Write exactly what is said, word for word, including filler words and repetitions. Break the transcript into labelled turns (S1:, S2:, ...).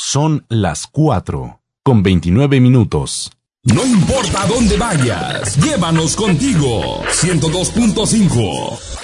S1: Son las cuatro, con veintinueve minutos.
S2: No importa dónde vayas, llévanos contigo. ciento dos punto cinco